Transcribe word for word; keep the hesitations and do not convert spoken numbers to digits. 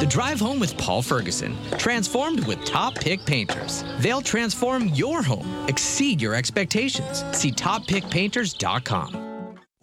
The Drive Home with Paul Ferguson, transformed with Top Pick Painters. They'll transform your home, exceed your expectations. See top pick painters dot com.